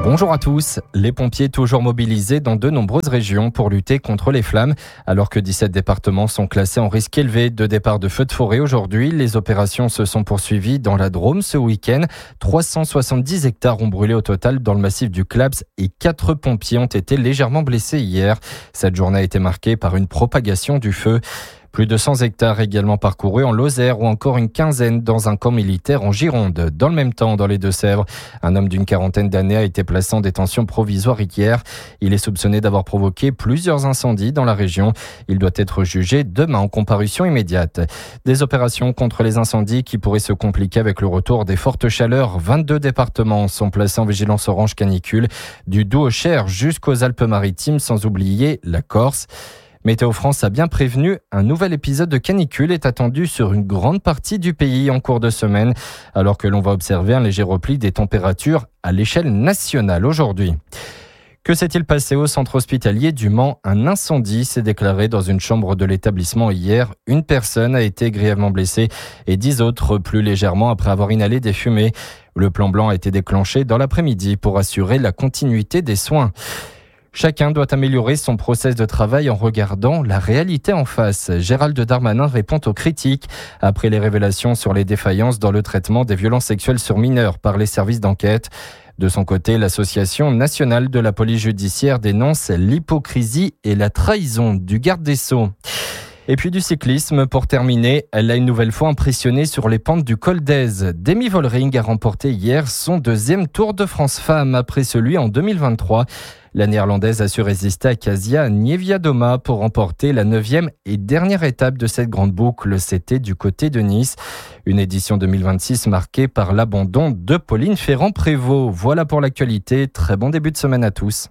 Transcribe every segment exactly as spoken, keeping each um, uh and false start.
Bonjour à tous. Les pompiers toujours mobilisés dans de nombreuses régions pour lutter contre les flammes. Alors que dix-sept départements sont classés en risque élevé de départ de feux de forêt aujourd'hui, les opérations se sont poursuivies dans la Drôme ce week-end. trois cent soixante-dix hectares ont brûlé au total dans le massif du Claps et quatre pompiers ont été légèrement blessés hier. Cette journée a été marquée par une propagation du feu. Plus de cent hectares également parcourus en Lozère ou encore une quinzaine dans un camp militaire en Gironde. Dans le même temps, dans les Deux-Sèvres, un homme d'une quarantaine d'années a été placé en détention provisoire hier. Il est soupçonné d'avoir provoqué plusieurs incendies dans la région. Il doit être jugé demain en comparution immédiate. Des opérations contre les incendies qui pourraient se compliquer avec le retour des fortes chaleurs. vingt-deux départements sont placés en vigilance orange canicule, du Doubs au Cher jusqu'aux Alpes-Maritimes, sans oublier la Corse. Météo France a bien prévenu, un nouvel épisode de canicule est attendu sur une grande partie du pays en cours de semaine, alors que l'on va observer un léger repli des températures à l'échelle nationale aujourd'hui. Que s'est-il passé au centre hospitalier du Mans ? Un incendie s'est déclaré dans une chambre de l'établissement hier. Une personne a été grièvement blessée et dix autres plus légèrement après avoir inhalé des fumées. Le plan blanc a été déclenché dans l'après-midi pour assurer la continuité des soins. Chacun doit améliorer son process de travail en regardant la réalité en face. Gérald Darmanin répond aux critiques après les révélations sur les défaillances dans le traitement des violences sexuelles sur mineurs par les services d'enquête. De son côté, l'Association nationale de la police judiciaire dénonce l'hypocrisie et la trahison du garde des Sceaux. Et puis du cyclisme, pour terminer, elle a une nouvelle fois impressionné sur les pentes du Col d'Èze. Demi Vollering a remporté hier son deuxième Tour de France Femmes après celui en deux mille vingt-trois. La Néerlandaise a su résister à Kasia Niewiadoma pour remporter la neuvième et dernière étape de cette grande boucle. C'était du côté de Nice. Une édition deux mille vingt-six marquée par l'abandon de Pauline Ferrand-Prévot. Voilà pour l'actualité. Très bon début de semaine à tous.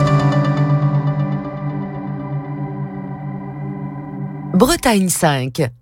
Bretagne cinq.